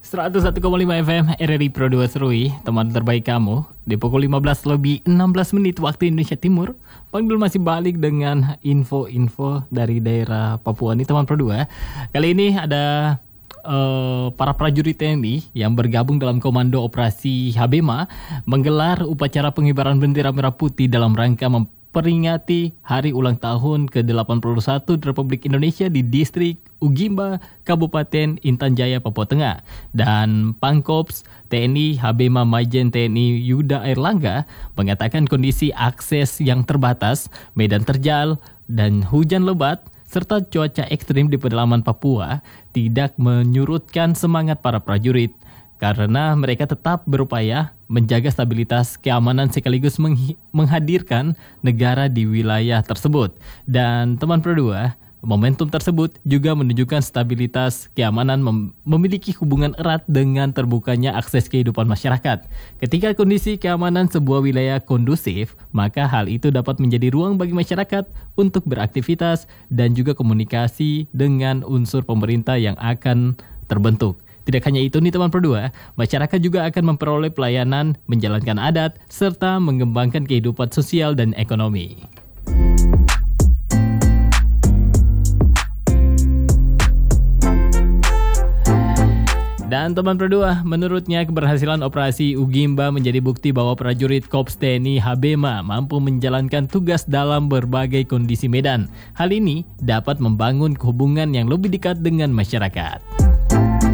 101,5 FM RRI Pro 2 Serui, teman terbaik kamu. Di pukul 15 lebih 16 menit waktu Indonesia Timur, Panggil masih balik dengan info-info dari daerah Papua nih teman Pro 2. Kali ini ada para prajurit TNI yang bergabung dalam Komando Operasi Habema menggelar upacara pengibaran bendera merah putih dalam rangka memperingati hari ulang tahun ke-81 Republik Indonesia di distrik Ugimba, Kabupaten Intan Jaya, Papua Tengah. Dan Pangkops TNI Habema Majen TNI Yuda Airlangga mengatakan kondisi akses yang terbatas, medan terjal, dan hujan lebat serta cuaca ekstrim di pedalaman Papua tidak menyurutkan semangat para prajurit karena mereka tetap berupaya menjaga stabilitas keamanan sekaligus menghadirkan negara di wilayah tersebut. Dan teman Pro 2, momentum tersebut juga menunjukkan stabilitas keamanan memiliki hubungan erat dengan terbukanya akses kehidupan masyarakat. Ketika kondisi keamanan sebuah wilayah kondusif, maka hal itu dapat menjadi ruang bagi masyarakat untuk beraktivitas dan juga komunikasi dengan unsur pemerintah yang akan terbentuk. Tidak hanya itu nih teman Pro 2, masyarakat juga akan memperoleh pelayanan, menjalankan adat, serta mengembangkan kehidupan sosial dan ekonomi. Dan teman Pro 2, menurutnya keberhasilan operasi Ugimba menjadi bukti bahwa prajurit Korps TNI Habema mampu menjalankan tugas dalam berbagai kondisi medan. Hal ini dapat membangun hubungan yang lebih dekat dengan masyarakat.